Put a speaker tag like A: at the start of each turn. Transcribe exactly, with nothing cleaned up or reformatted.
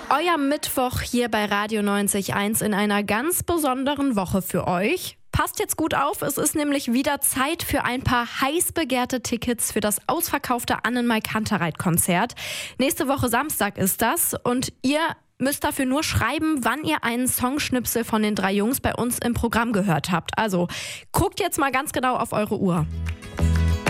A: Euer Mittwoch hier bei Radio neunzig Komma eins in einer ganz besonderen Woche für euch. Passt jetzt gut auf, es ist nämlich wieder Zeit für ein paar heiß begehrte Tickets für das ausverkaufte Annenmai Kantereit-Konzert. Nächste Woche Samstag ist das und ihr müsst dafür nur schreiben, wann ihr einen Songschnipsel von den drei Jungs bei uns im Programm gehört habt. Also guckt jetzt mal ganz genau auf eure Uhr.